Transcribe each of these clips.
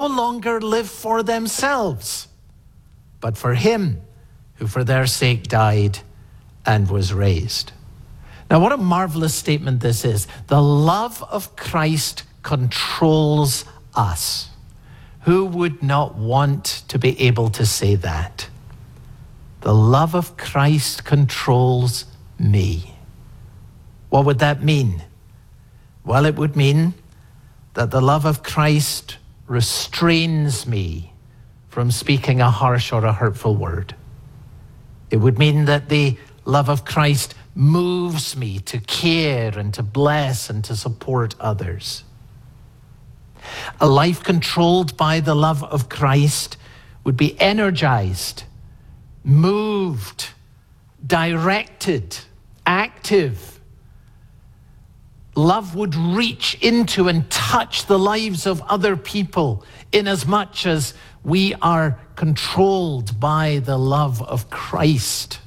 longer live for themselves, but for him who for their sake died and was raised. Now, what a marvelous statement this is. The love of Christ controls us. Who would not want to be able to say that? The love of Christ controls me. What would that mean? Well, it would mean that the love of Christ restrains me from speaking a harsh or a hurtful word. It would mean that the love of Christ moves me to care and to bless and to support others. A life controlled by the love of Christ would be energized, moved, directed, active. Love would reach into and touch the lives of other people inasmuch as we are controlled by the love of Christ.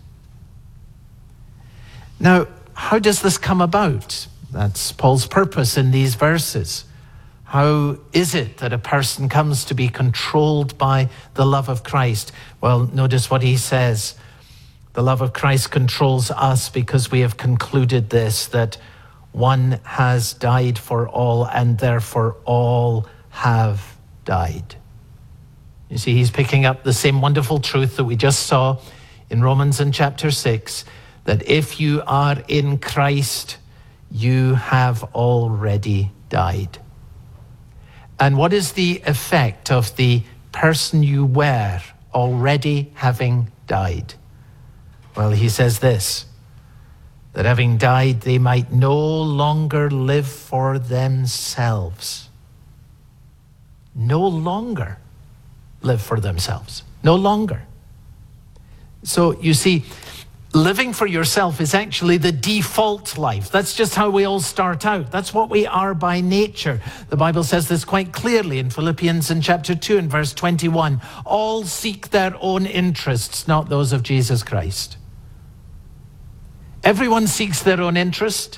Now, how does this come about? That's Paul's purpose in these verses. How is it that a person comes to be controlled by the love of Christ? Well, notice what he says. The love of Christ controls us because we have concluded this, that one has died for all, and therefore all have died. You see, he's picking up the same wonderful truth that we just saw in Romans in chapter 6, that if you are in Christ, you have already died. And what is the effect of the person you were already having died? Well, he says this, that having died, they might no longer live for themselves. No longer live for themselves. No longer. So you see, living for yourself is actually the default life. That's just how we all start out. That's what we are by nature. The Bible says this quite clearly in Philippians in chapter 2 and verse 21. All seek their own interests, not those of Jesus Christ. Everyone seeks their own interest.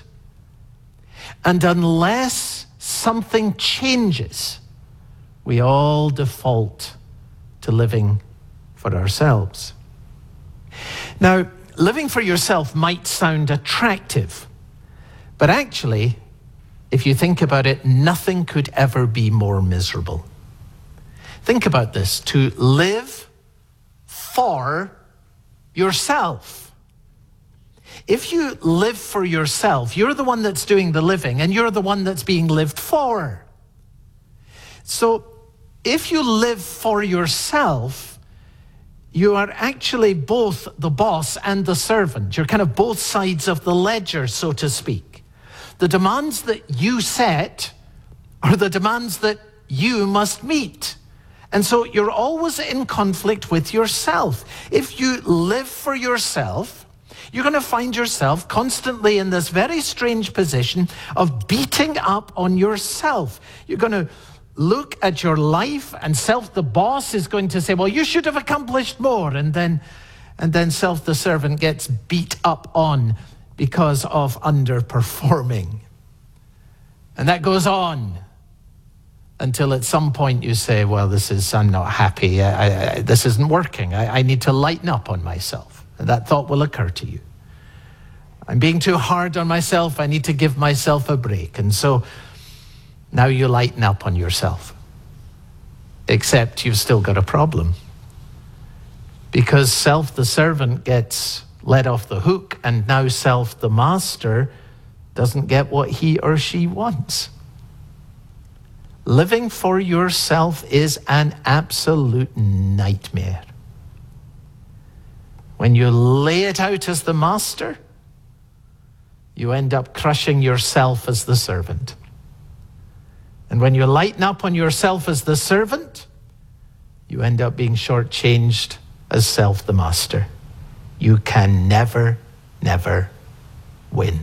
And unless something changes, we all default to living for ourselves. Now, living for yourself might sound attractive, but actually, if you think about it, nothing could ever be more miserable. Think about this, to live for yourself. If you live for yourself, you're the one that's doing the living and you're the one that's being lived for. So if you live for yourself, you are actually both the boss and the servant. You're kind of both sides of the ledger, so to speak. The demands that you set are the demands that you must meet. And so you're always in conflict with yourself. If you live for yourself, you're going to find yourself constantly in this very strange position of beating up on yourself. You're going to look at your life, and self, the boss, is going to say, well, you should have accomplished more. And then self, the servant, gets beat up on because of underperforming. And that goes on until at some point you say, well, I'm not happy. This isn't working. I need to lighten up on myself. And that thought will occur to you. I'm being too hard on myself. I need to give myself a break. And so now you lighten up on yourself. Except you've still got a problem. Because self, the servant, gets let off the hook, and now self, the master, doesn't get what he or she wants. Living for yourself is an absolute nightmare. When you lay it out as the master, you end up crushing yourself as the servant. And when you lighten up on yourself as the servant, you end up being shortchanged as self, the master. You can never, never win.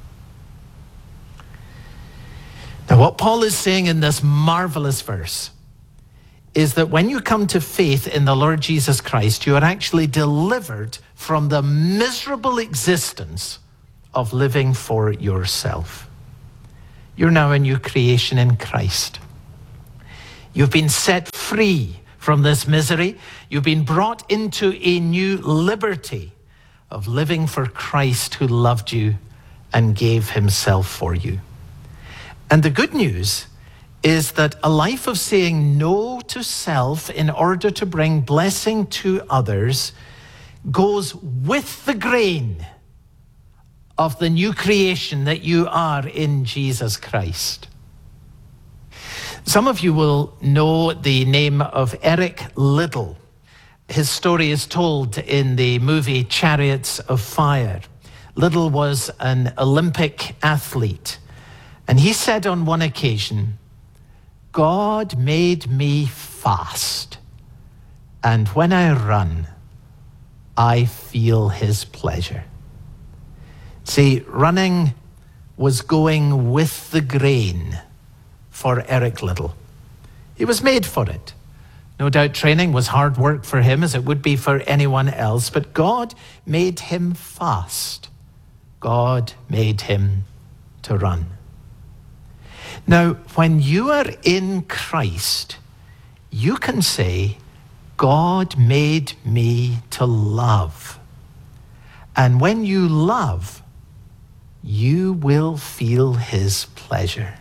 Now, what Paul is saying in this marvelous verse is that when you come to faith in the Lord Jesus Christ, you are actually delivered from the miserable existence of living for yourself. You're now a new creation in Christ. You've been set free from this misery. You've been brought into a new liberty of living for Christ who loved you and gave himself for you. And the good news is that a life of saying no to self in order to bring blessing to others goes with the grain of the new creation that you are in Jesus Christ. Some of you will know the name of Eric Liddell. His story is told in the movie Chariots of Fire. Liddell was an Olympic athlete, and he said on one occasion, "God made me fast, and when I run, I feel his pleasure." See, running was going with the grain for Eric Liddell. He was made for it. No doubt training was hard work for him, as it would be for anyone else, but God made him fast. God made him to run. Now, when you are in Christ, you can say, God made me to love. And when you love, you will feel his pleasure.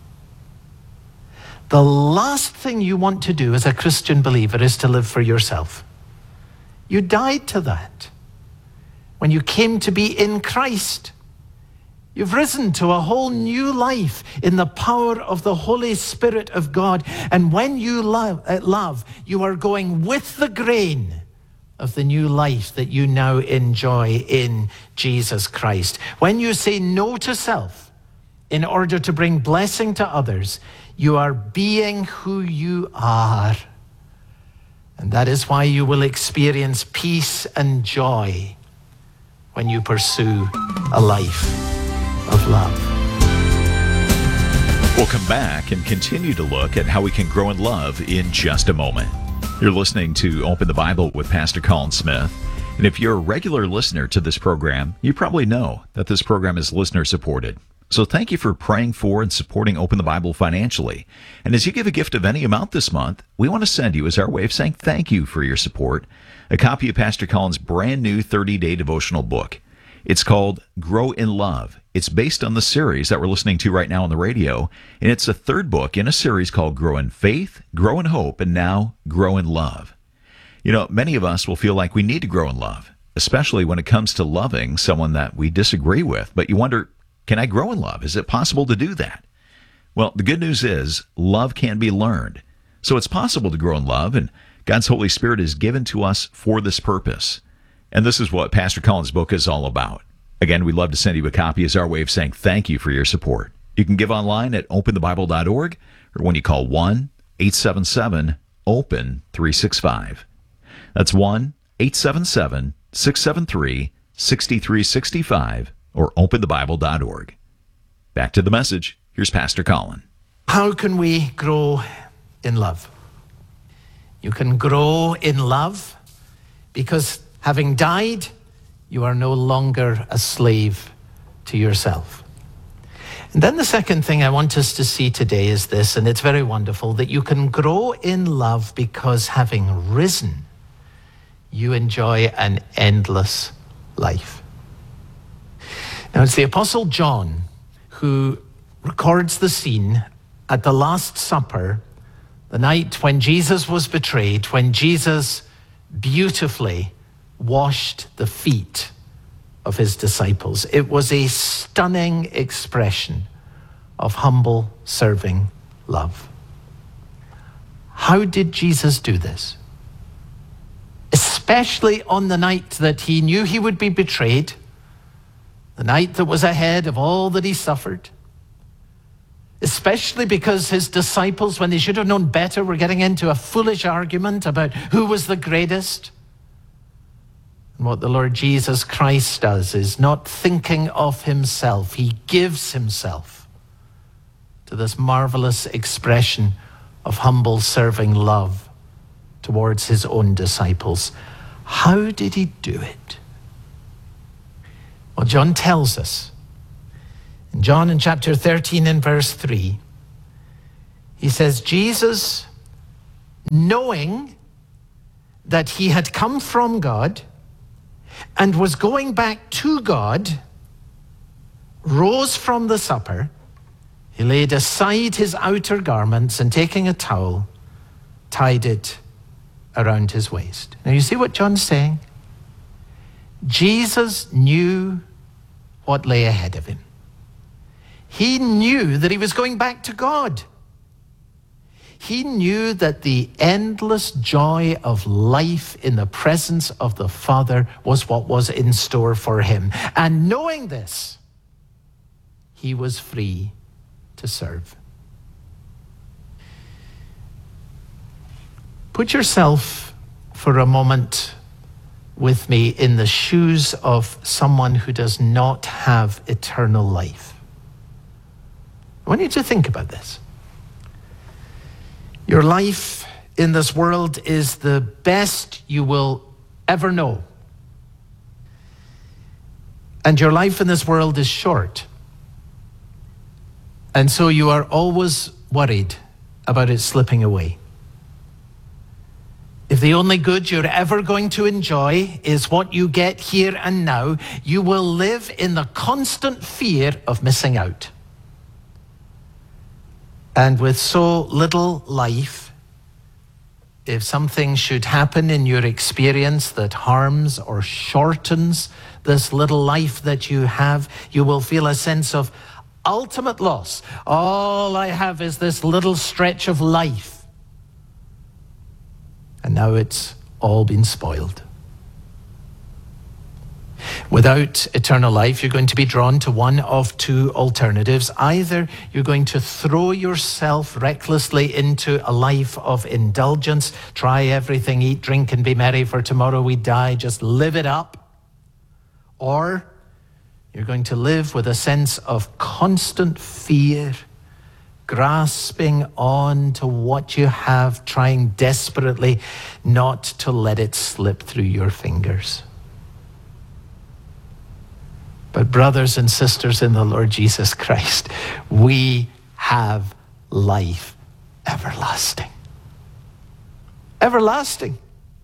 The last thing you want to do as a Christian believer is to live for yourself. You died to that when you came to be in Christ. You've risen to a whole new life in the power of the Holy Spirit of God. And when you love, you are going with the grain of the new life that you now enjoy in Jesus Christ. When you say no to self in order to bring blessing to others, you are being who you are. And that is why you will experience peace and joy when you pursue a life of love. We'll come back and continue to look at how we can grow in love in just a moment. You're listening to Open the Bible with Pastor Colin Smith. And if you're a regular listener to this program, you probably know that this program is listener supported. So thank you for praying for and supporting Open the Bible financially. And as you give a gift of any amount this month, we want to send you, as our way of saying thank you for your support, a copy of Pastor Colin's brand new 30-day devotional book. It's called Grow in Love. It's based on the series that we're listening to right now on the radio, and it's a third book in a series called Grow in Faith, Grow in Hope, and now Grow in Love. You know, many of us will feel like we need to grow in love, especially when it comes to loving someone that we disagree with. But you wonder, can I grow in love? Is it possible to do that? Well, the good news is love can be learned. So it's possible to grow in love, and God's Holy Spirit is given to us for this purpose. And this is what Pastor Colin's book is all about. Again, we'd love to send you a copy as our way of saying thank you for your support. You can give online at openthebible.org or when you call 1-877-OPEN-365. That's 1-877-673-6365 or openthebible.org. Back to the message. Here's Pastor Colin. How can we grow in love? You can grow in love because having died, you are no longer a slave to yourself. And then the second thing I want us to see today is this, and it's very wonderful, that you can grow in love because having risen, you enjoy an endless life. Now, it's the Apostle John who records the scene at the Last Supper, the night when Jesus was betrayed, when Jesus beautifully washed the feet of his disciples. It was a stunning expression of humble, serving love. How did Jesus do this? Especially on the night that he knew he would be betrayed, the night that was ahead of all that he suffered, especially because his disciples, when they should have known better, were getting into a foolish argument about who was the greatest. And what the Lord Jesus Christ does is not thinking of himself. He gives himself to this marvelous expression of humble serving love towards his own disciples. How did he do it? Well, John tells us. In John in chapter 13 and verse 3, he says, Jesus, knowing that he had come from God and was going back to God, rose from the supper. He laid aside his outer garments and taking a towel, tied it around his waist. Now you see what John's saying? Jesus knew what lay ahead of him. He knew that he was going back to God. He knew that the endless joy of life in the presence of the Father was what was in store for him. And knowing this, he was free to serve. Put yourself for a moment with me in the shoes of someone who does not have eternal life. I want you to think about this. Your life in this world is the best you will ever know. And your life in this world is short. And so you are always worried about it slipping away. If the only good you're ever going to enjoy is what you get here and now, you will live in the constant fear of missing out. And with so little life, if something should happen in your experience that harms or shortens this little life that you have, you will feel a sense of ultimate loss. All I have is this little stretch of life. And now it's all been spoiled. Without eternal life, you're going to be drawn to one of two alternatives. Either you're going to throw yourself recklessly into a life of indulgence, try everything, eat, drink, and be merry, for tomorrow we die, just live it up. Or you're going to live with a sense of constant fear, grasping on to what you have, trying desperately not to let it slip through your fingers. But brothers and sisters in the Lord Jesus Christ, we have life everlasting. Everlasting.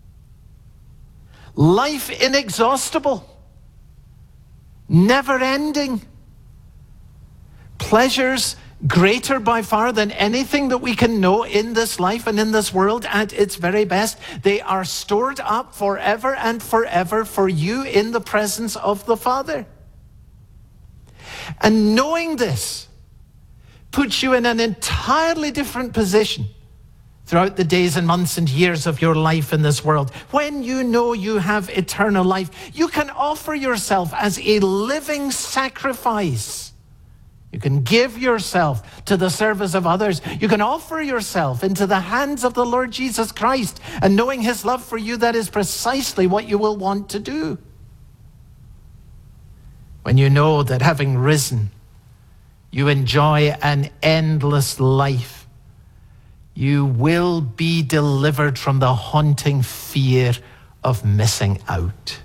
Life inexhaustible. Never ending. Pleasures greater by far than anything that we can know in this life and in this world at its very best. They are stored up forever and forever for you in the presence of the Father. And knowing this puts you in an entirely different position throughout the days and months and years of your life in this world. When you know you have eternal life, you can offer yourself as a living sacrifice. You can give yourself to the service of others. You can offer yourself into the hands of the Lord Jesus Christ. And knowing his love for you, that is precisely what you will want to do. When you know that having risen, you enjoy an endless life, you will be delivered from the haunting fear of missing out.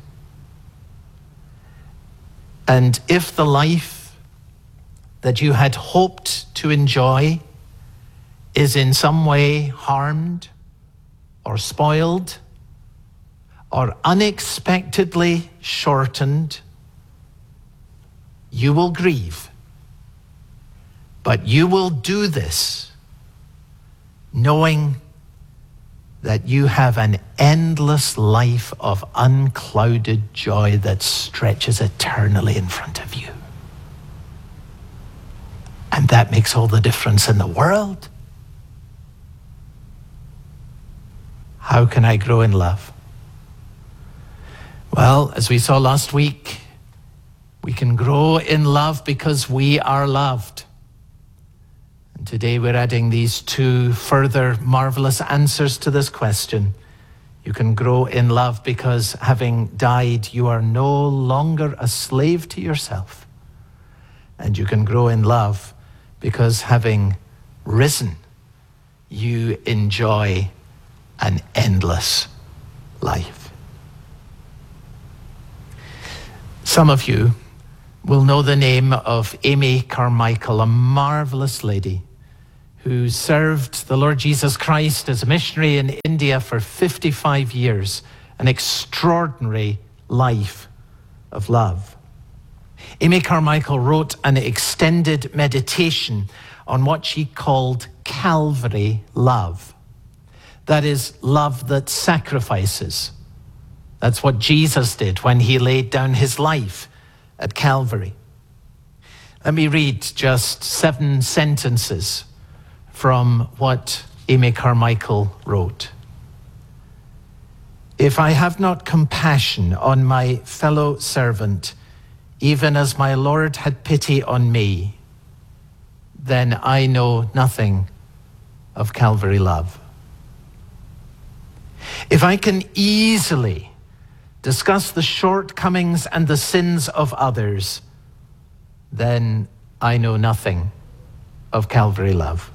And if the life that you had hoped to enjoy is in some way harmed or spoiled or unexpectedly shortened, you will grieve. But you will do this knowing that you have an endless life of unclouded joy that stretches eternally in front of you. And that makes all the difference in the world. How can I grow in love? Well, as we saw last week, we can grow in love because we are loved. And today we're adding these two further marvelous answers to this question. You can grow in love because having died, you are no longer a slave to yourself. And you can grow in love because having risen, you enjoy an endless life. Some of you will know the name of Amy Carmichael, a marvelous lady who served the Lord Jesus Christ as a missionary in India for 55 years, an extraordinary life of love. Amy Carmichael wrote an extended meditation on what she called Calvary love. That is, love that sacrifices. That's what Jesus did when he laid down his life at Calvary. Let me read just 7 sentences from what Amy Carmichael wrote. If I have not compassion on my fellow servant, even as my Lord had pity on me, then I know nothing of Calvary love. If I can easily discuss the shortcomings and the sins of others, then I know nothing of Calvary love.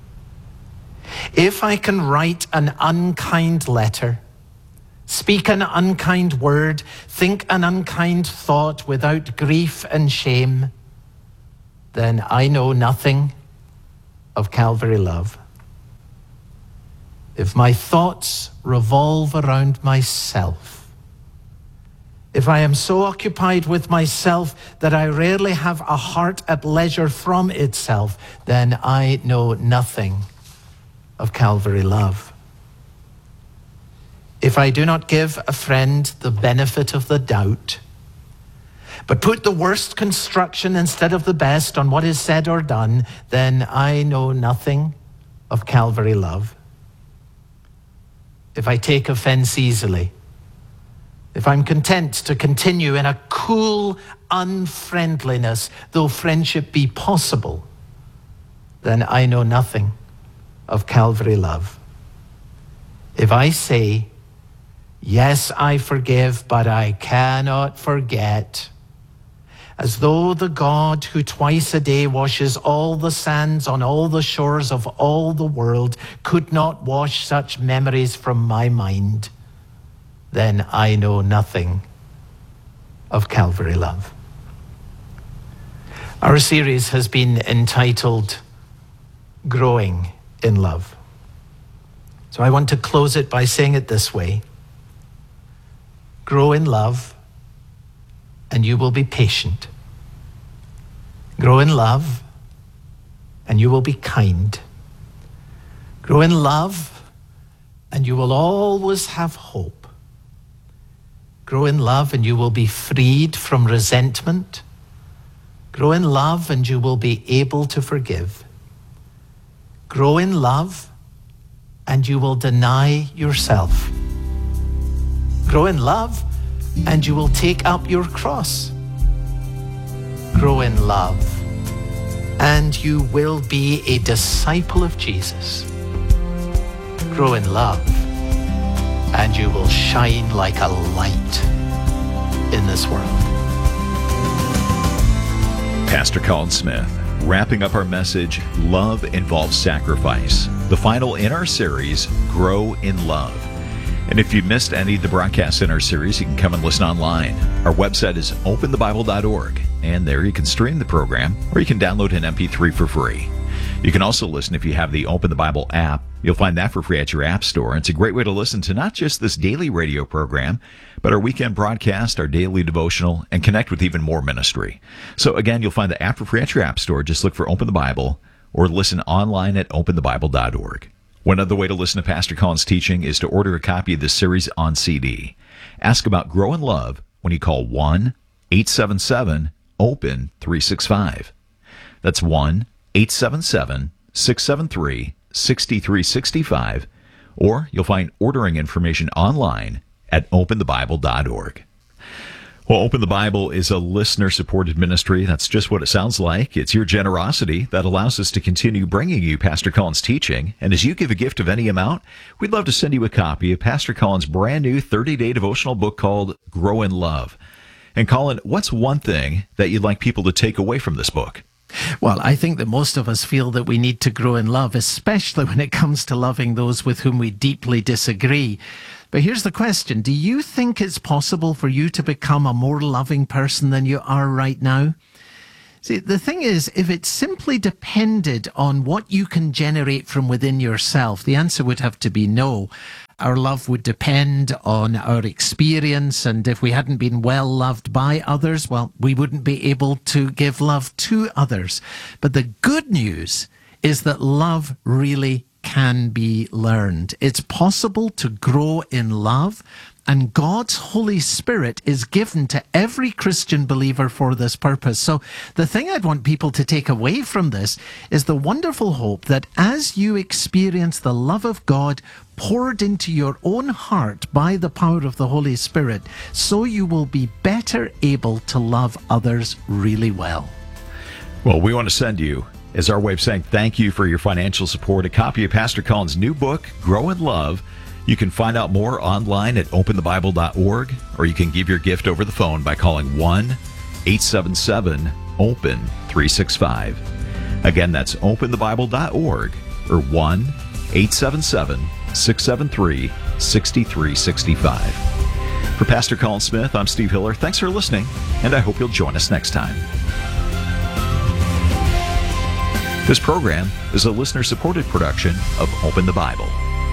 If I can write an unkind letter, speak an unkind word, think an unkind thought without grief and shame, then I know nothing of Calvary love. If my thoughts revolve around myself, if I am so occupied with myself that I rarely have a heart at leisure from itself, then I know nothing of Calvary love. If I do not give a friend the benefit of the doubt, but put the worst construction instead of the best on what is said or done, then I know nothing of Calvary love. If I take offense easily, if I'm content to continue in a cool unfriendliness, though friendship be possible, then I know nothing of Calvary love. If I say, yes, I forgive, but I cannot forget, as though the God who twice a day washes all the sands on all the shores of all the world could not wash such memories from my mind, then I know nothing of Calvary love. Our series has been entitled Growing in Love. So I want to close it by saying it this way: grow in love, and you will be patient. Grow in love, and you will be kind. Grow in love, and you will always have hope. Grow in love, and you will be freed from resentment. Grow in love, and you will be able to forgive. Grow in love, and you will deny yourself. Grow in love, and you will take up your cross. Grow in love, and you will be a disciple of Jesus. Grow in love, and you will shine like a light in this world. Pastor Colin Smith, wrapping up our message, Love Involves Sacrifice, the final in our series, Grow in Love. And if you missed any of the broadcasts in our series, you can come and listen online. Our website is openthebible.org, and there you can stream the program, or you can download an MP3 for free. You can also listen if you have the Open the Bible app. You'll find that for free at your app store. It's a great way to listen to not just this daily radio program, but our weekend broadcast, our daily devotional, and connect with even more ministry. So again, you'll find the app for free at your app store. Just look for Open the Bible, or listen online at openthebible.org. One other way to listen to Pastor Colin's teaching is to order a copy of this series on CD. Ask about Grow in Love when you call 1-877-OPEN-365. That's 1-877-673-6365. Or you'll find ordering information online at openthebible.org. Well, Open the Bible is a listener-supported ministry. That's just what it sounds like. It's your generosity that allows us to continue bringing you Pastor Colin's teaching. And as you give a gift of any amount, we'd love to send you a copy of Pastor Colin's brand new 30-day devotional book called Grow in Love. And Colin, what's one thing that you'd like people to take away from this book? Well, I think that most of us feel that we need to grow in love, especially when it comes to loving those with whom we deeply disagree. But here's the question. Do you think it's possible for you to become a more loving person than you are right now? See, the thing is, if it simply depended on what you can generate from within yourself, the answer would have to be no. Our love would depend on our experience, and if we hadn't been well loved by others, well, we wouldn't be able to give love to others. But the good news is that love really can be learned. It's possible to grow in love, and God's Holy Spirit is given to every Christian believer for this purpose. So the thing I'd want people to take away from this is the wonderful hope that as you experience the love of God poured into your own heart by the power of the Holy Spirit, so you will be better able to love others really well. Well, we want to send you, as our way of saying thank you for your financial support, a copy of Pastor Colin's new book, Grow in Love. You can find out more online at openthebible.org, or you can give your gift over the phone by calling 1-877-OPEN-365. Again, that's openthebible.org or 1-877-673-6365. For Pastor Colin Smith, I'm Steve Hiller. Thanks for listening, and I hope you'll join us next time. This program is a listener-supported production of Open the Bible.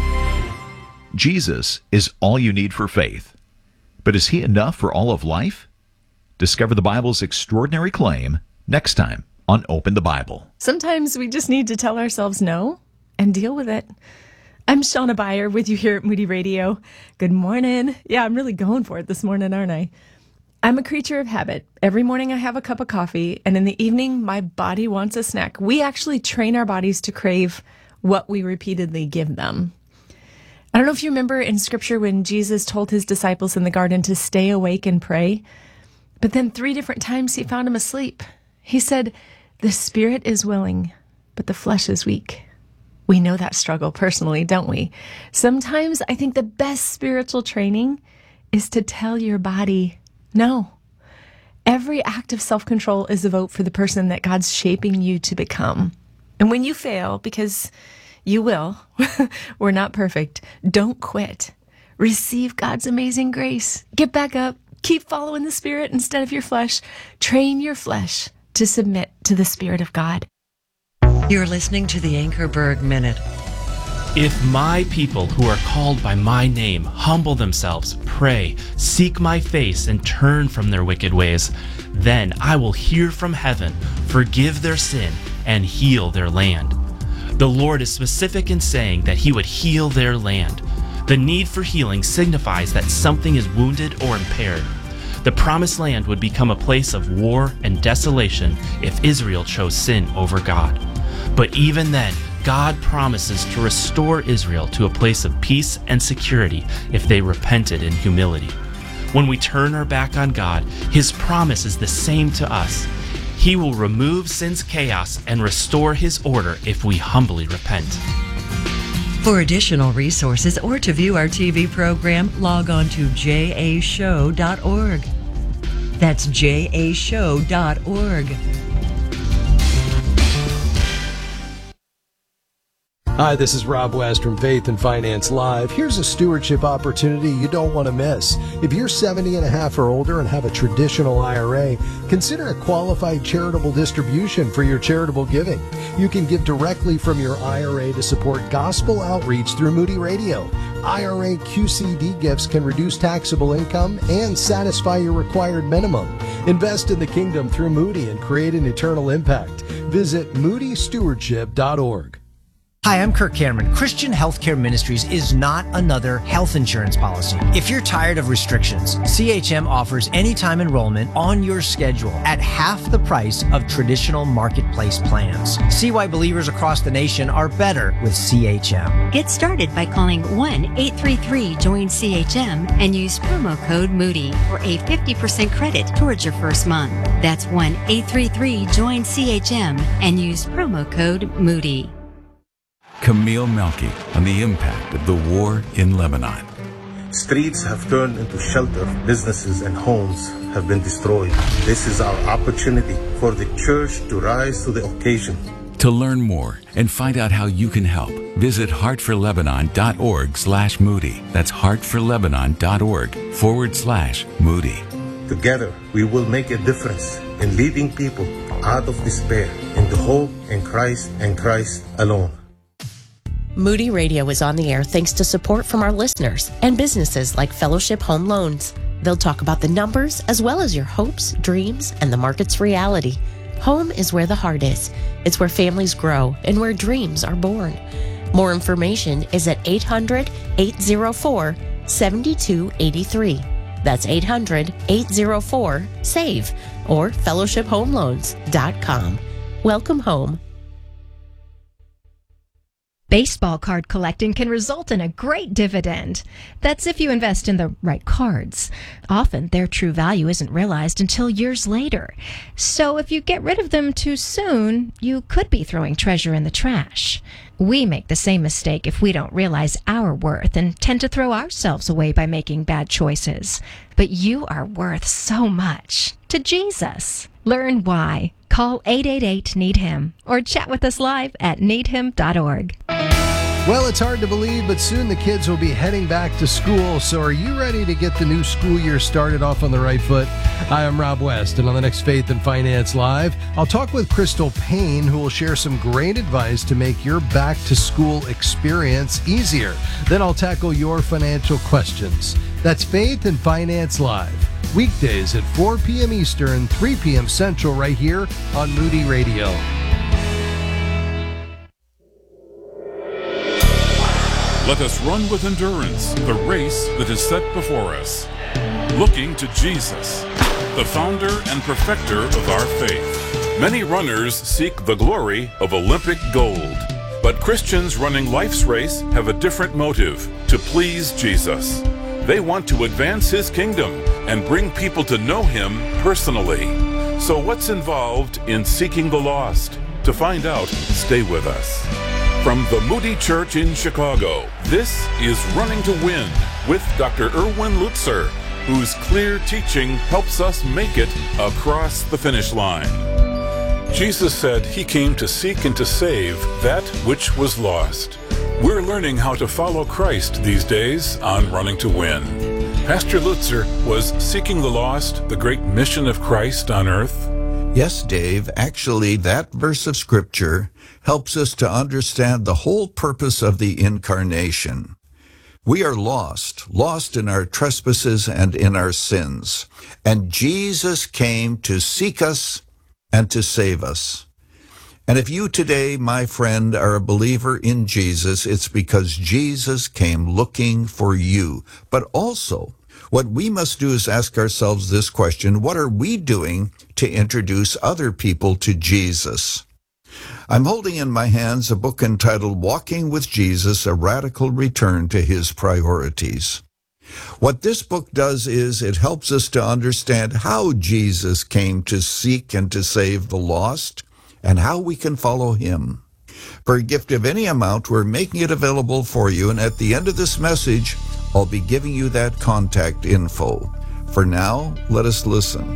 Jesus is all you need for faith. But is he enough for all of life? Discover the Bible's extraordinary claim next time on Open the Bible. Sometimes we just need to tell ourselves no and deal with it. I'm Shauna Beyer with you here at Moody Radio. Good morning. Yeah, I'm really going for it this morning, aren't I? I'm a creature of habit. Every morning I have a cup of coffee, and in the evening my body wants a snack. We actually train our bodies to crave what we repeatedly give them. I don't know if you remember in Scripture when Jesus told his disciples in the garden to stay awake and pray, but then 3 different times he found them asleep. He said, the spirit is willing, but the flesh is weak. We know that struggle personally, don't we? Sometimes I think the best spiritual training is to tell your body no. Every act of self-control is a vote for the person that God's shaping you to become. And when you fail, because you will, we're not perfect, don't quit. Receive God's amazing grace. Get back up. Keep following the Spirit instead of your flesh. Train your flesh to submit to the Spirit of God. You're listening to the Anchorberg Minute. If my people who are called by my name humble themselves, pray, seek my face, and turn from their wicked ways, then I will hear from heaven, forgive their sin, and heal their land. The Lord is specific in saying that he would heal their land. The need for healing signifies that something is wounded or impaired. The promised land would become a place of war and desolation if Israel chose sin over God. But even then, God promises to restore Israel to a place of peace and security if they repented in humility. When we turn our back on God, his promise is the same to us. He will remove sin's chaos and restore his order if we humbly repent. For additional resources or to view our TV program, log on to jashow.org. That's jashow.org. Hi, this is Rob West from Faith and Finance Live. Here's a stewardship opportunity you don't want to miss. If you're 70 and a half or older and have a traditional IRA, consider a qualified charitable distribution for your charitable giving. You can give directly from your IRA to support gospel outreach through Moody Radio. IRA QCD gifts can reduce taxable income and satisfy your required minimum. Invest in the kingdom through Moody and create an eternal impact. Visit moodystewardship.org. Hi, I'm Kirk Cameron. Christian Healthcare Ministries is not another health insurance policy. If you're tired of restrictions, CHM offers anytime enrollment on your schedule at half the price of traditional marketplace plans. See why believers across the nation are better with CHM. Get started by calling 1-833-JOIN-CHM and use promo code Moody for a 50% credit towards your first month. That's 1-833-JOIN-CHM and use promo code Moody. Camille Melky on the impact of the war in Lebanon. Streets have turned into shelter. Businesses and homes have been destroyed. This is our opportunity for the church to rise to the occasion. To learn more and find out how you can help, visit heartforlebanon.org/Moody. That's heartforlebanon.org/Moody. Together, we will make a difference in leading people out of despair into hope in Christ and Christ alone. Moody Radio is on the air thanks to support from our listeners and businesses like Fellowship Home Loans. They'll talk about the numbers as well as your hopes, dreams, and the market's reality. Home is where the heart is. It's where families grow and where dreams are born. More information is at 800-804-7283. That's 800-804-SAVE or fellowshiphomeloans.com. Welcome home. Baseball card collecting can result in a great dividend. That's if you invest in the right cards. Often, their true value isn't realized until years later. So if you get rid of them too soon, you could be throwing treasure in the trash. We make the same mistake if we don't realize our worth and tend to throw ourselves away by making bad choices. But you are worth so much to Jesus. Learn why. Call 888-NEED-HIM or chat with us live at needhim.org. Well, it's hard to believe, but soon the kids will be heading back to school. So are you ready to get the new school year started off on the right foot? Hi, I'm Rob West, and on the next Faith and Finance Live, I'll talk with Crystal Payne, who will share some great advice to make your back-to-school experience easier. Then I'll tackle your financial questions. That's Faith and Finance Live, weekdays at 4 p.m. Eastern, 3 p.m. Central, right here on Moody Radio. Let us run with endurance the race that is set before us, looking to Jesus, the founder and perfecter of our faith. Many runners seek the glory of Olympic gold, but Christians running life's race have a different motive: to please Jesus. They want to advance His kingdom and bring people to know Him personally. So what's involved in seeking the lost? To find out, stay with us. From the Moody Church in Chicago, this is Running to Win with Dr. Erwin Lutzer, whose clear teaching helps us make it across the finish line. Jesus said He came to seek and to save that which was lost. We're learning how to follow Christ these days on Running to Win. Pastor Lutzer was seeking the lost, the great mission of Christ on earth. Yes, Dave. Actually, that verse of Scripture helps us to understand the whole purpose of the incarnation. We are lost in our trespasses and in our sins. And Jesus came to seek us and to save us. And if you today, my friend, are a believer in Jesus, it's because Jesus came looking for you. But also, what we must do is ask ourselves this question: what are we doing to introduce other people to Jesus? I'm holding in my hands a book entitled Walking with Jesus, A Radical Return to His Priorities. What this book does is it helps us to understand how Jesus came to seek and to save the lost, and how we can follow Him. For a gift of any amount, we're making it available for you, and at the end of this message, I'll be giving you that contact info. For now, let us listen.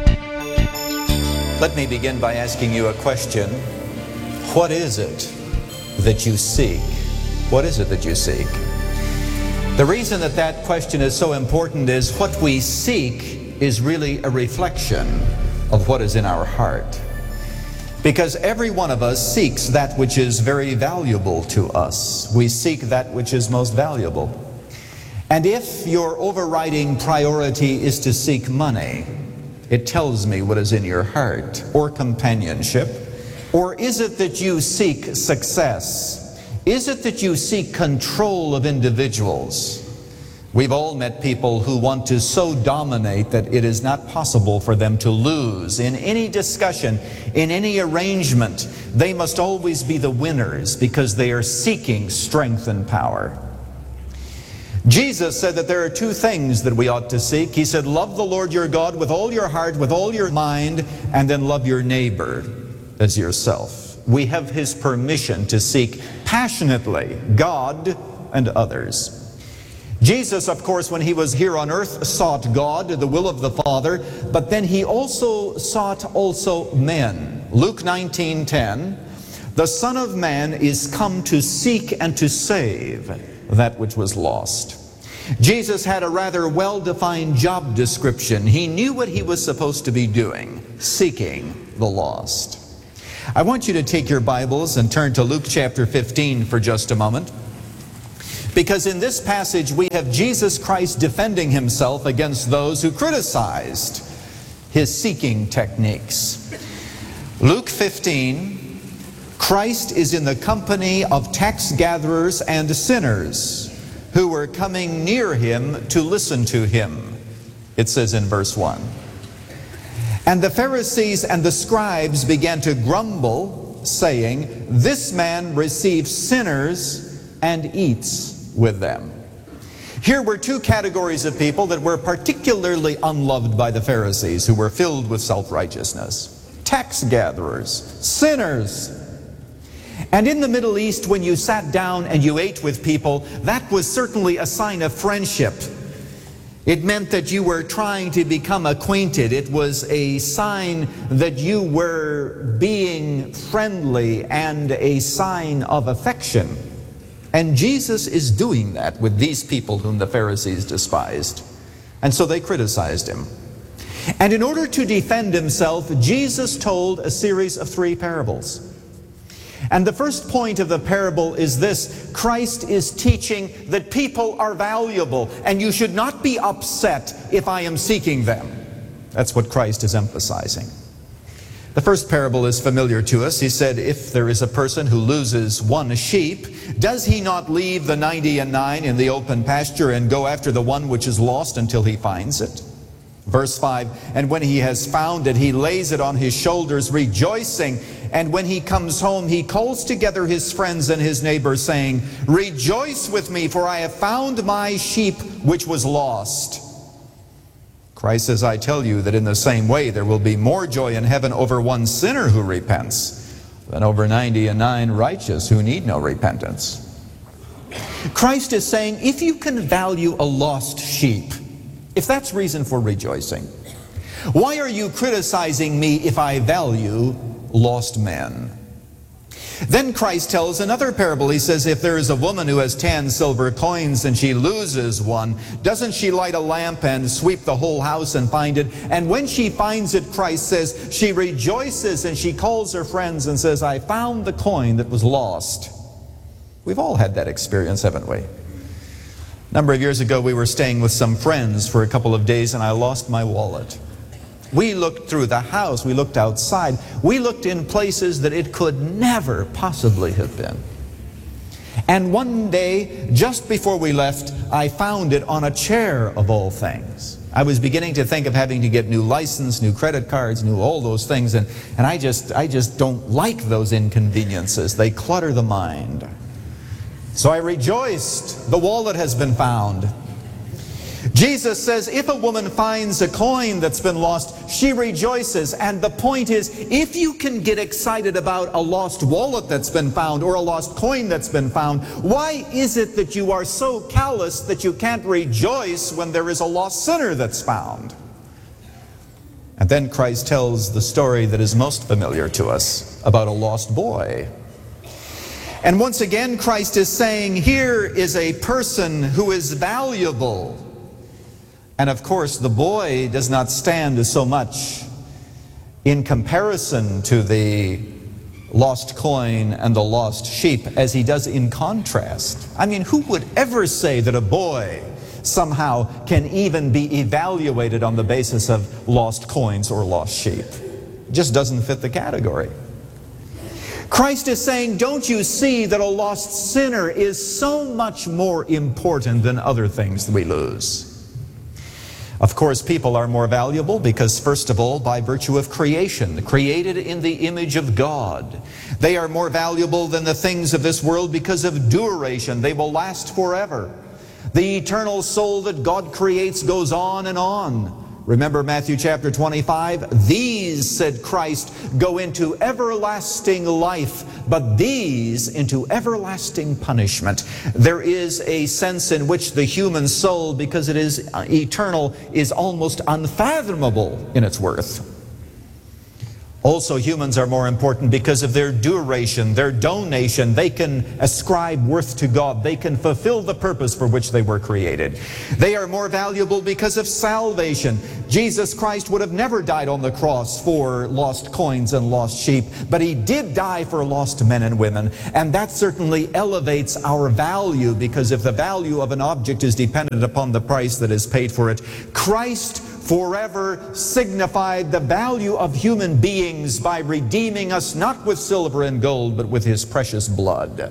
Let me begin by asking you a question. What is it that you seek? What is it that you seek? The reason that that question is so important is what we seek is really a reflection of what is in our heart. Because every one of us seeks that which is very valuable to us. We seek that which is most valuable. And if your overriding priority is to seek money, it tells me what is in your heart, or companionship. Or is it that you seek success? Is it that you seek control of individuals? We've all met people who want to so dominate that it is not possible for them to lose. In any discussion, in any arrangement, they must always be the winners because they are seeking strength and power. Jesus said that there are two things that we ought to seek. He said, love the Lord your God with all your heart, with all your mind, and then love your neighbor as yourself. We have His permission to seek passionately God and others. Jesus, of course, when He was here on earth, sought God, the will of the Father, but then He also sought men. Luke 19:10, the Son of Man is come to seek and to save that which was lost. Jesus had a rather well-defined job description. He knew what He was supposed to be doing, seeking the lost. I want you to take your Bibles and turn to Luke chapter 15 for just a moment, because in this passage we have Jesus Christ defending himself against those who criticized his seeking techniques. Luke 15, Christ is in the company of tax gatherers and sinners who were coming near him to listen to him. It says in verse 1, "And the Pharisees and the scribes began to grumble, saying, 'This man receives sinners and eats with them.'" Here were two categories of people that were particularly unloved by the Pharisees, who were filled with self-righteousness. Tax gatherers, sinners. And in the Middle East, when you sat down and you ate with people, that was certainly a sign of friendship. It meant that you were trying to become acquainted. It was a sign that you were being friendly and a sign of affection. And Jesus is doing that with these people whom the Pharisees despised. And so they criticized him. And in order to defend himself, Jesus told a series of 3 parables. And the first point of the parable is this: Christ is teaching that people are valuable, and you should not be upset if I am seeking them. That's what Christ is emphasizing. The first parable is familiar to us. He said, if there is a person who loses one sheep, does he not leave the 99 in the open pasture and go after the one which is lost until he finds it? Verse 5, "And when he has found it, he lays it on his shoulders, rejoicing. And when he comes home, he calls together his friends and his neighbors, saying, 'Rejoice with me, for I have found my sheep which was lost.' Christ says, I tell you that in the same way there will be more joy in heaven over one sinner who repents than over 99 righteous who need no repentance." Christ is saying, if you can value a lost sheep, if that's reason for rejoicing, why are you criticizing me if I value lost men? Then Christ tells another parable. He says, if there is a woman who has 10 silver coins and she loses one, doesn't she light a lamp and sweep the whole house and find it? And when she finds it, Christ says, she rejoices and she calls her friends and says, I found the coin that was lost. We've all had that experience, haven't we? A number of years ago, we were staying with some friends for a couple of days and I lost my wallet. We looked through the house, we looked outside, we looked in places that it could never possibly have been. And one day, just before we left, I found it on a chair of all things. I was beginning to think of having to get new license, new credit cards, new all those things, and I just don't like those inconveniences. They clutter the mind. So I rejoiced. The wallet has been found. Jesus says if a woman finds a coin that's been lost, she rejoices. And the point is, if you can get excited about a lost wallet that's been found or a lost coin that's been found, why is it that you are so callous that you can't rejoice when there is a lost sinner that's found? And then Christ tells the story that is most familiar to us about a lost boy. And once again, Christ is saying, here is a person who is valuable. And of course, the boy does not stand so much in comparison to the lost coin and the lost sheep as he does in contrast. I mean, who would ever say that a boy somehow can even be evaluated on the basis of lost coins or lost sheep? It just doesn't fit the category. Christ is saying, don't you see that a lost sinner is so much more important than other things that we lose? Of course, people are more valuable because, first of all, by virtue of creation, created in the image of God. They are more valuable than the things of this world because of duration. They will last forever. The eternal soul that God creates goes on and on. Remember Matthew chapter 25? These, said Christ, go into everlasting life, but these into everlasting punishment. There is a sense in which the human soul, because it is eternal, is almost unfathomable in its worth. Also, humans are more important because of their duration, their donation. They can ascribe worth to God. They can fulfill the purpose for which they were created. They are more valuable because of salvation. Jesus Christ would have never died on the cross for lost coins and lost sheep, but He did die for lost men and women, and that certainly elevates our value, because if the value of an object is dependent upon the price that is paid for it, Christ forever signified the value of human beings by redeeming us not with silver and gold, but with His precious blood.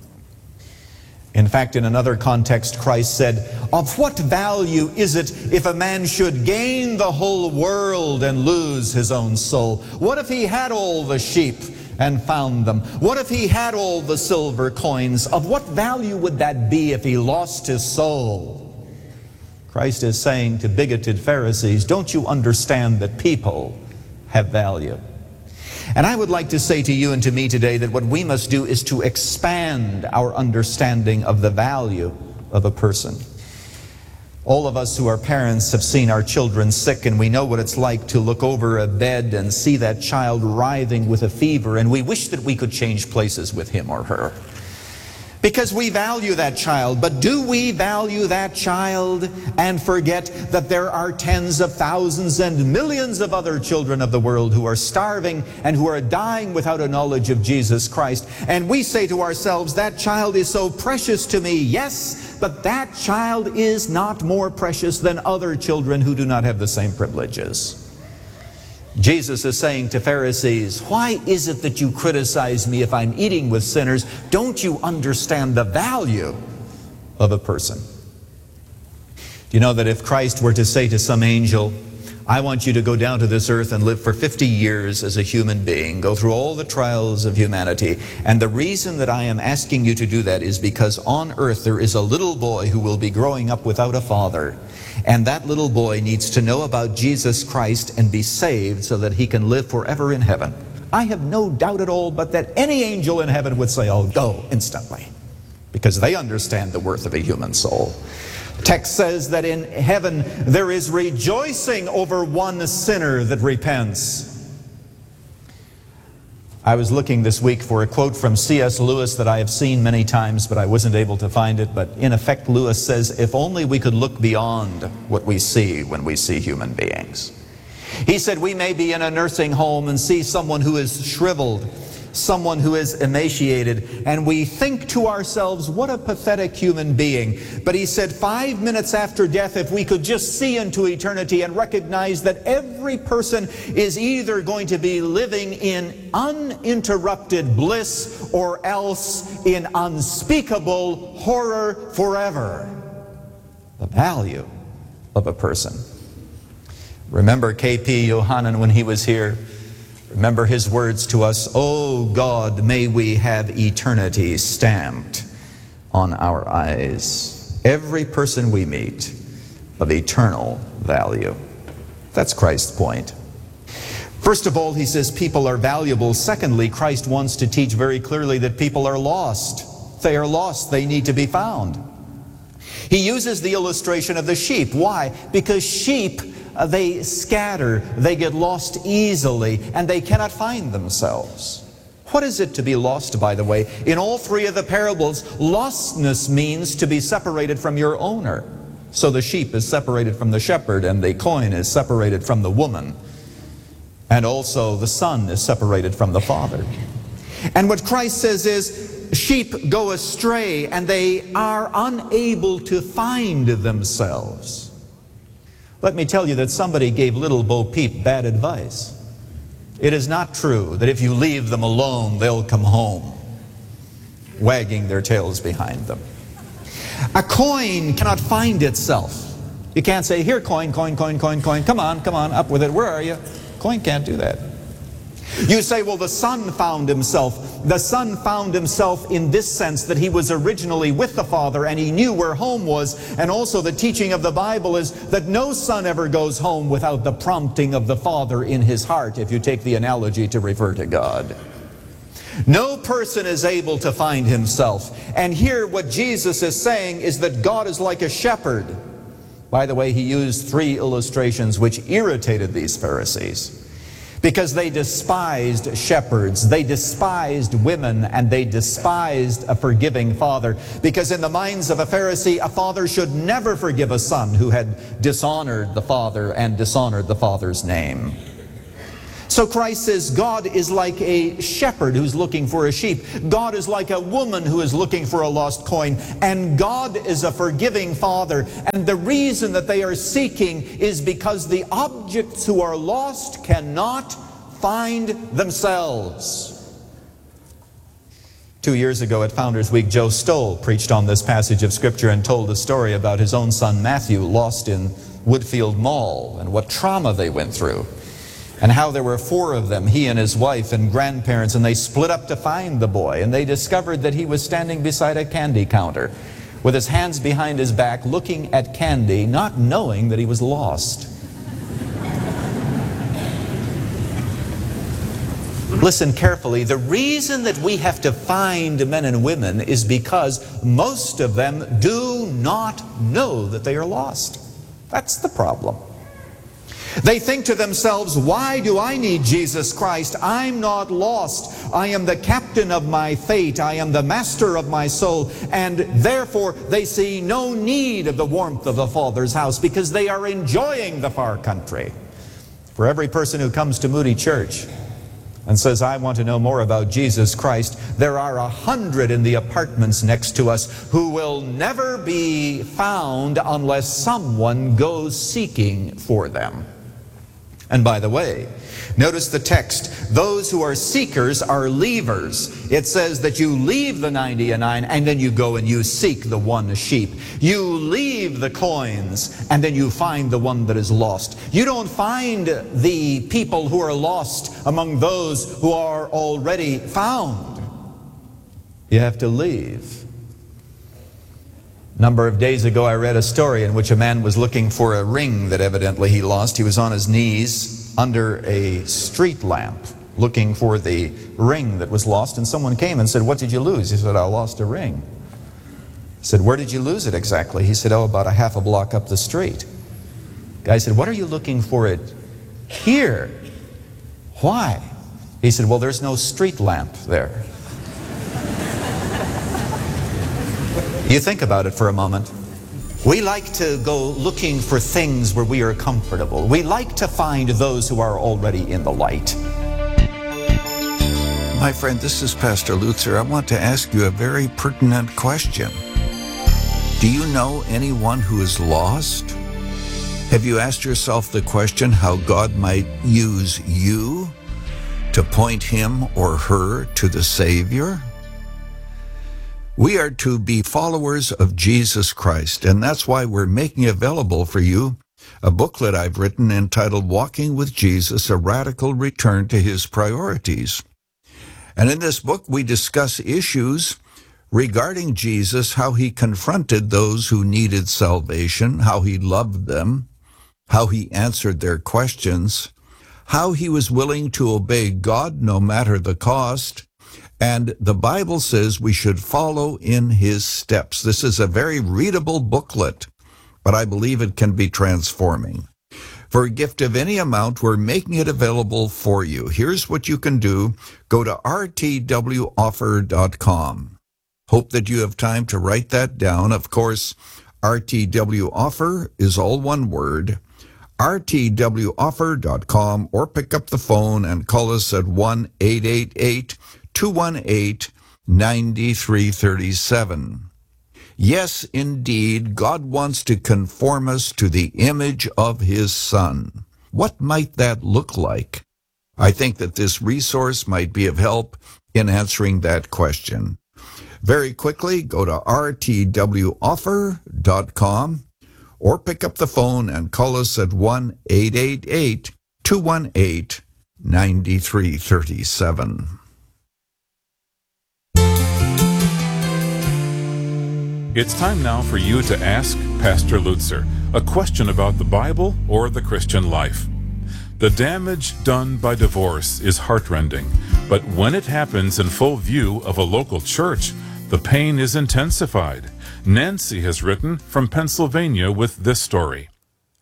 In fact, in another context, Christ said, "Of what value is it if a man should gain the whole world and lose his own soul? What if he had all the sheep and found them? What if he had all the silver coins? Of what value would that be if he lost his soul?" Christ is saying to bigoted Pharisees, don't you understand that people have value? And I would like to say to you and to me today that what we must do is to expand our understanding of the value of a person. All of us who are parents have seen our children sick, and we know what it's like to look over a bed and see that child writhing with a fever, and we wish that we could change places with him or her, because we value that child. But do we value that child and forget that there are tens of thousands and millions of other children of the world who are starving and who are dying without a knowledge of Jesus Christ? And we say to ourselves, that child is so precious to me. Yes, but that child is not more precious than other children who do not have the same privileges. Jesus is saying to Pharisees, why is it that you criticize me if I'm eating with sinners? Don't you understand the value of a person? Do you know that if Christ were to say to some angel, I want you to go down to this earth and live for 50 years as a human being, go through all the trials of humanity, and the reason that I am asking you to do that is because on earth there is a little boy who will be growing up without a father, and that little boy needs to know about Jesus Christ and be saved so that he can live forever in heaven. I have no doubt at all but that any angel in heaven would say, oh, go instantly, because they understand the worth of a human soul. Text says that in heaven there is rejoicing over one sinner that repents. I was looking this week for a quote from C.S. Lewis that I have seen many times, but I wasn't able to find it. But in effect, Lewis says, if only we could look beyond what we see when we see human beings. He said, we may be in a nursing home and see someone who is shriveled, someone who is emaciated, and we think to ourselves, what a pathetic human being. But he said 5 minutes after death, if we could just see into eternity and recognize that every person is either going to be living in uninterrupted bliss or else in unspeakable horror forever. The value of a person. Remember K.P. Yohanan when he was here? Remember his words to us, oh God, may we have eternity stamped on our eyes. Every person we meet of eternal value. That's Christ's point. First of all, he says people are valuable. Secondly, Christ wants to teach very clearly that people are lost. They are lost. They need to be found. He uses the illustration of the sheep. Why? Because sheep, they scatter, they get lost easily, and they cannot find themselves. What is it to be lost, by the way? In all three of the parables, lostness means to be separated from your owner. So the sheep is separated from the shepherd, and the coin is separated from the woman. And also the son is separated from the father. And what Christ says is, sheep go astray, and they are unable to find themselves. Let me tell you that somebody gave little Bo Peep bad advice. It is not true that if you leave them alone, they'll come home, wagging their tails behind them. A coin cannot find itself. You can't say, here, coin, coin, coin, coin, coin. Come on, up with it. Where are you? Coin can't do that. You say, well, the son found himself. The son found himself in this sense that he was originally with the father and he knew where home was. And also the teaching of the Bible is that no son ever goes home without the prompting of the father in his heart, if you take the analogy to refer to God. No person is able to find himself. And here what Jesus is saying is that God is like a shepherd. By the way, he used 3 illustrations which irritated these Pharisees. because they despised shepherds, they despised women, and they despised a forgiving father. Because in the minds of a Pharisee, a father should never forgive a son who had dishonored the father and dishonored the father's name. So Christ says God is like a shepherd who's looking for a sheep. God is like a woman who is looking for a lost coin. And God is a forgiving father. And the reason that they are seeking is because the objects who are lost cannot find themselves. 2 years ago at Founders Week, Joe Stoll preached on this passage of Scripture and told a story about his own son Matthew lost in Woodfield Mall and what trauma they went through. And how there were 4 of them, he and his wife and grandparents, and they split up to find the boy. And they discovered that he was standing beside a candy counter with his hands behind his back looking at candy, not knowing that he was lost. Listen carefully. The reason that we have to find men and women is because most of them do not know that they are lost. That's the problem. They think to themselves, why do I need Jesus Christ? I'm not lost. I am the captain of my fate. I am the master of my soul. And therefore, they see no need of the warmth of the Father's house because they are enjoying the far country. For every person who comes to Moody Church and says, I want to know more about Jesus Christ, there are 100 in the apartments next to us who will never be found unless someone goes seeking for them. And by the way, notice the text. Those who are seekers are leavers. It says that you leave the 99 and then you go and you seek the one sheep. You leave the coins and then you find the one that is lost. You don't find the people who are lost among those who are already found. You have to leave. A number of days ago, I read a story in which a man was looking for a ring that evidently he lost. He was on his knees under a street lamp looking for the ring that was lost, and someone came and said, what did you lose? He said, I lost a ring. He said, where did you lose it exactly? He said, oh, about a half a block up the street. The guy said, what are you looking for it here? Why? He said, well, there's no street lamp there. You think about it for a moment. We like to go looking for things where we are comfortable. We like to find those who are already in the light. My friend, this is Pastor Lutzer. I want to ask you a very pertinent question. Do you know anyone who is lost? Have you asked yourself the question how God might use you to point him or her to the Savior? We are to be followers of Jesus Christ, and that's why we're making available for you a booklet I've written entitled Walking with Jesus, A Radical Return to His Priorities. And in this book, we discuss issues regarding Jesus, how he confronted those who needed salvation, how he loved them, how he answered their questions, how he was willing to obey God no matter the cost. And the Bible says we should follow in his steps. This is a very readable booklet, but I believe it can be transforming. For a gift of any amount, we're making it available for you. Here's what you can do. Go to rtwoffer.com. Hope that you have time to write that down. Of course, RTWoffer is all one word. rtwoffer.com, or pick up the phone and call us at 1-888-218-9337. Yes, indeed, God wants to conform us to the image of his Son. What might that look like? I think that this resource might be of help in answering that question. Very quickly, go to rtwoffer.com or pick up the phone and call us at 1-888-218-9337. It's time now for you to ask Pastor Lutzer a question about the Bible or the Christian life. The damage done by divorce is heartrending, but when it happens in full view of a local church, the pain is intensified. Nancy has written from Pennsylvania with this story.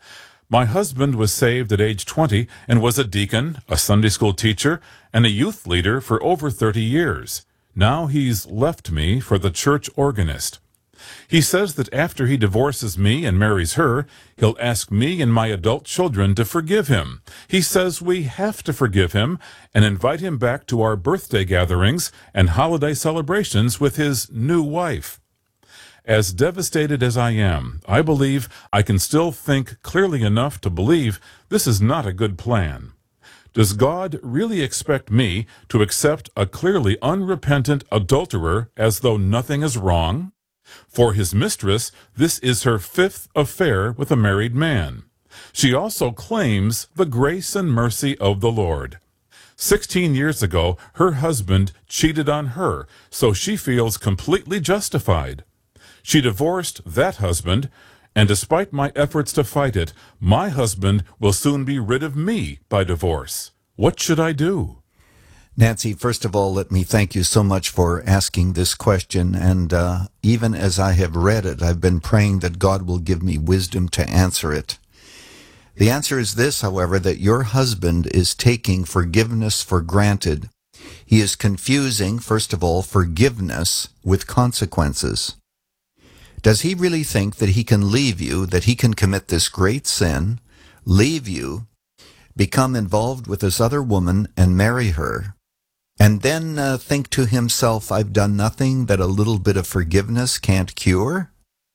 My husband was saved at age 20 and was a deacon, a Sunday school teacher, and a youth leader for over 30 years. Now he's left me for the church organist. He says that after he divorces me and marries her, he'll ask me and my adult children to forgive him. He says we have to forgive him and invite him back to our birthday gatherings and holiday celebrations with his new wife. As devastated as I am, I believe I can still think clearly enough to believe this is not a good plan. Does God really expect me to accept a clearly unrepentant adulterer as though nothing is wrong? For his mistress, this is her 5th affair with a married man. She also claims the grace and mercy of the Lord. 16 years ago, her husband cheated on her, so she feels completely justified. She divorced that husband, and despite my efforts to fight it, my husband will soon be rid of me by divorce. What should I do? Nancy, first of all, let me thank you so much for asking this question. And even as I have read it, I've been praying that God will give me wisdom to answer it. The answer is this, however, that your husband is taking forgiveness for granted. He is confusing, first of all, forgiveness with consequences. Does he really think that he can leave you, that he can commit this great sin, leave you, become involved with this other woman and marry her, and then think to himself, I've done nothing that a little bit of forgiveness can't cure?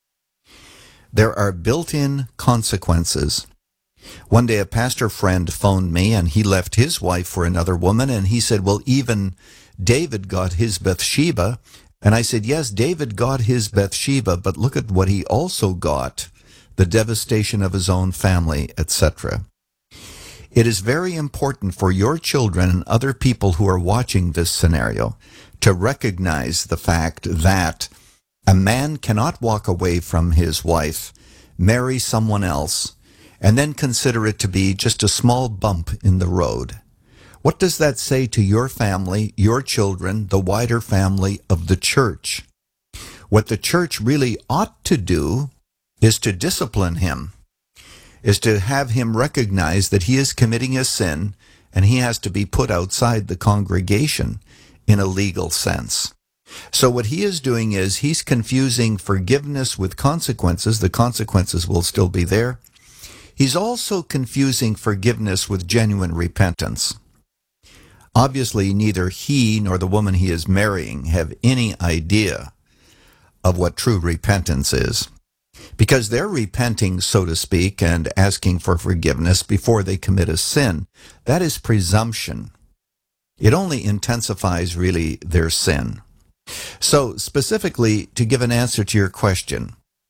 There are built-in consequences. One day a pastor friend phoned me and he left his wife for another woman, and he said, well, even David got his Bathsheba. And I said, yes, David got his Bathsheba, but look at what he also got, the devastation of his own family, etc. It is very important for your children and other people who are watching this scenario to recognize the fact that a man cannot walk away from his wife, marry someone else, and then consider it to be just a small bump in the road. What does that say to your family, your children, the wider family of the church? What the church really ought to do is to discipline him, is to have him recognize that he is committing a sin and he has to be put outside the congregation in a legal sense. So what he is doing is he's confusing forgiveness with consequences. The consequences will still be there. He's also confusing forgiveness with genuine repentance. Obviously, neither he nor the woman he is marrying have any idea of what true repentance is, because they're repenting, so to speak, and asking for forgiveness before they commit a sin. That is presumption. It only intensifies, really, their sin. So, specifically, to give an answer to your question,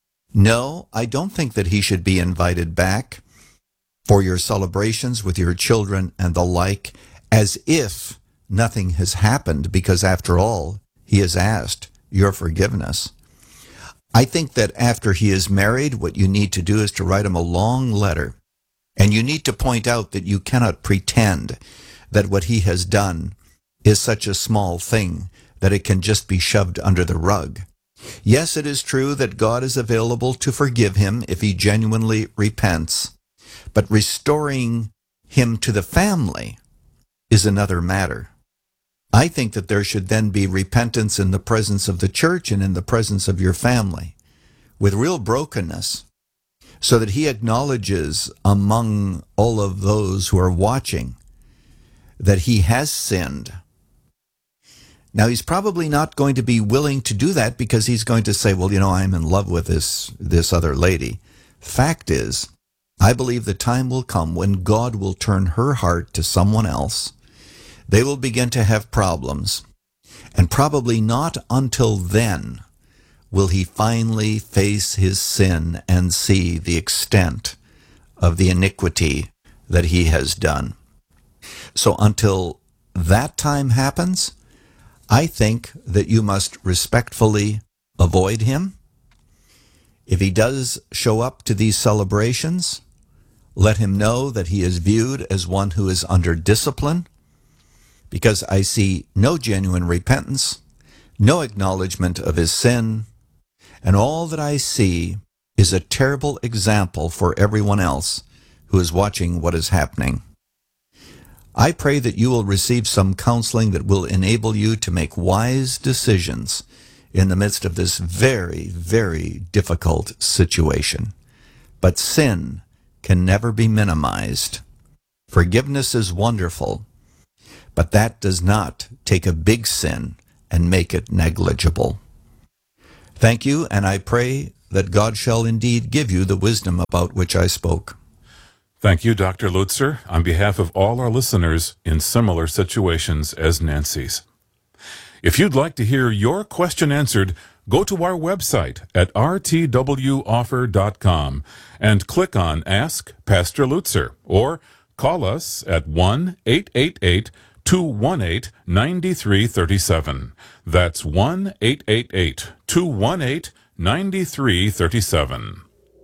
no, I don't think that he should be invited back for your celebrations with your children and the like, as if nothing has happened, because after all, he has asked your forgiveness. I think that after he is married, what you need to do is to write him a long letter, and you need to point out that you cannot pretend that what he has done is such a small thing that it can just be shoved under the rug. Yes, it is true that God is available to forgive him if he genuinely repents, but restoring him to the family is another matter. I think that there should then be repentance in the presence of the church and in the presence of your family, with real brokenness, so that he acknowledges among all of those who are watching that he has sinned. Now, he's probably not going to be willing to do that because he's going to say, well, you know, I'm in love with this other lady. Fact is, I believe the time will come when God will turn her heart to someone else. They will begin to have problems, and probably not until then will he finally face his sin and see the extent of the iniquity that he has done. So until that time happens, I think that you must respectfully avoid him. If he does show up to these celebrations, let him know that he is viewed as one who is under discipline, because I see no genuine repentance, no acknowledgement of his sin, and all that I see is a terrible example for everyone else who is watching what is happening. I pray that you will receive some counseling that will enable you to make wise decisions in the midst of this very, very difficult situation. But sin can never be minimized. Forgiveness is wonderful, but that does not take a big sin and make it negligible. Thank you, and I pray that God shall indeed give you the wisdom about which I spoke. Thank you, Dr. Lutzer, on behalf of all our listeners in similar situations as Nancy's. If you'd like to hear your question answered, go to our website at rtwoffer.com and click on Ask Pastor Lutzer, or call us at 1-888-218-9337. That's 1-888-218-9337.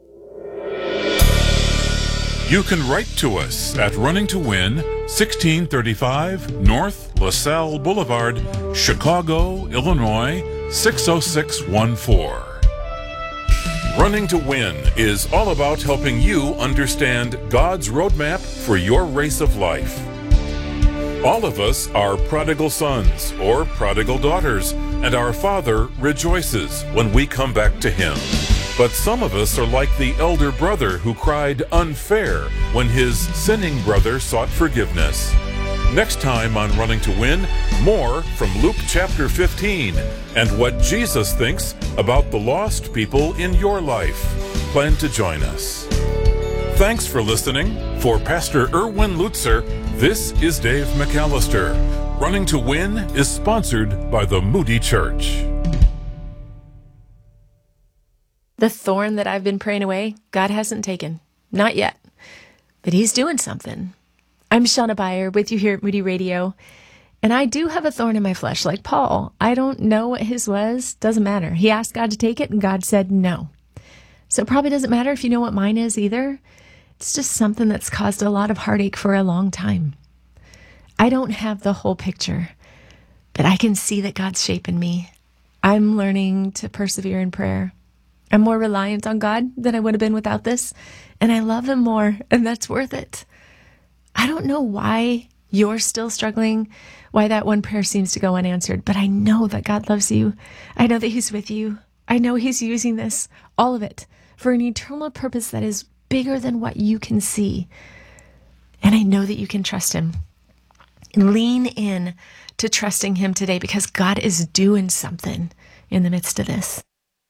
You can write to us at Running to Win, 1635 North LaSalle Boulevard, Chicago, Illinois, 60614. Running to Win is all about helping you understand God's roadmap for your race of life. All of us are prodigal sons or prodigal daughters, and our Father rejoices when we come back to Him. But some of us are like the elder brother who cried unfair when his sinning brother sought forgiveness. Next time on Running to Win, more from Luke chapter 15 and what Jesus thinks about the lost people in your life. Plan to join us. Thanks for listening. For Pastor Erwin Lutzer, this is Dave McAllister. Running to Win is sponsored by the Moody Church. The thorn that I've been praying away, God hasn't taken. Not yet. But He's doing something. I'm Shauna Beyer with you here at Moody Radio. And I do have a thorn in my flesh, like Paul. I don't know what his was. Doesn't matter. He asked God to take it, and God said no. So it probably doesn't matter if you know what mine is either. It's just something that's caused a lot of heartache for a long time. I don't have the whole picture, but I can see that God's shaping me. I'm learning to persevere in prayer. I'm more reliant on God than I would have been without this, and I love Him more, and that's worth it. I don't know why you're still struggling, why that one prayer seems to go unanswered, but I know that God loves you. I know that He's with you. I know He's using this, all of it, for an eternal purpose that is bigger than what you can see. And I know that you can trust Him. Lean in to trusting Him today, because God is doing something in the midst of this.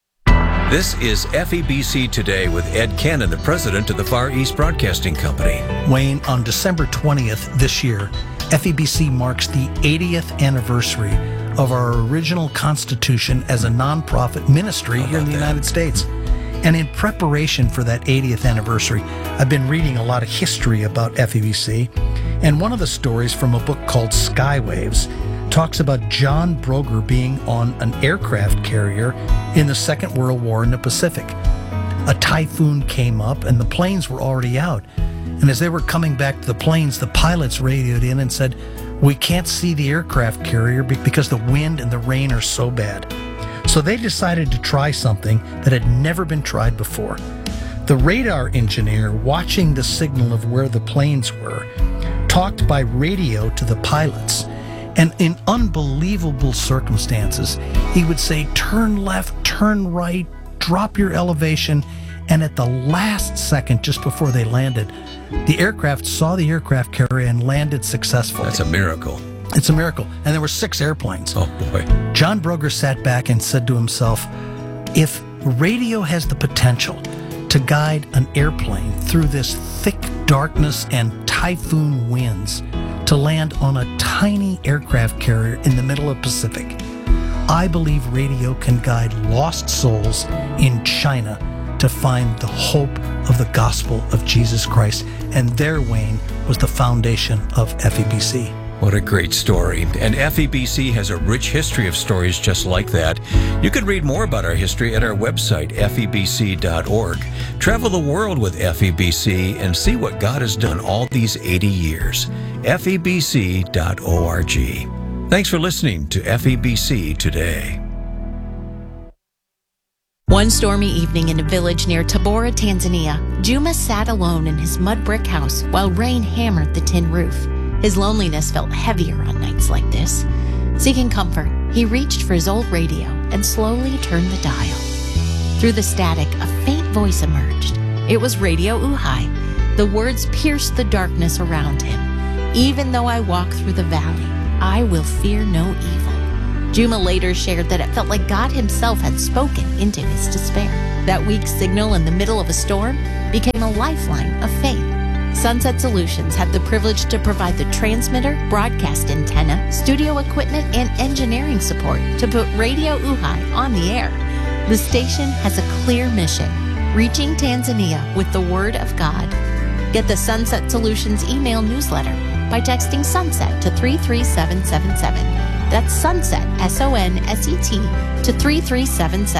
This is FEBC Today with Ed Cannon, the president of the Far East Broadcasting Company. Wayne, on December 20th this year, FEBC marks the 80th anniversary of our original constitution as a nonprofit ministry here in the United States. And in preparation for that 80th anniversary, I've been reading a lot of history about FEBC. And one of the stories from a book called Skywaves talks about John Broger being on an aircraft carrier in the Second World War in the Pacific. A typhoon came up and the planes were already out. And as they were coming back to the planes, the pilots radioed in and said, "We can't see the aircraft carrier because the wind and the rain are so bad." So they decided to try something that had never been tried before. The radar engineer, watching the signal of where the planes were, talked by radio to the pilots. And in unbelievable circumstances, he would say, "Turn left, turn right, drop your elevation." And at the last second, just before they landed, the aircraft saw the aircraft carrier and landed successfully. That's a miracle. It's a miracle. And there were 6 airplanes. Oh, boy. John Broger sat back and said to himself, if radio has the potential to guide an airplane through this thick darkness and typhoon winds to land on a tiny aircraft carrier in the middle of the Pacific, I believe radio can guide lost souls in China to find the hope of the gospel of Jesus Christ. And there, Wayne, was the foundation of FEBC. What a great story. And FEBC has a rich history of stories just like that. You can read more about our history at our website, febc.org. Travel the world with FEBC and see what God has done all these 80 years. febc.org. Thanks for listening to FEBC Today. One stormy evening in a village near Tabora, Tanzania, Juma sat alone in his mud brick house while rain hammered the tin roof. His loneliness felt heavier on nights like this. Seeking comfort, he reached for his old radio and slowly turned the dial. Through the static, a faint voice emerged. It was Radio Uhai. The words pierced the darkness around him. Even though I walk through the valley, I will fear no evil. Juma later shared that it felt like God himself had spoken into his despair. That weak signal in the middle of a storm became a lifeline of faith. Sunset Solutions had the privilege to provide the transmitter, broadcast antenna, studio equipment, and engineering support to put Radio Uhai on the air. The station has a clear mission, reaching Tanzania with the Word of God. Get the Sunset Solutions email newsletter by texting SUNSET to 33777. That's SUNSET, SONSET, to 33777.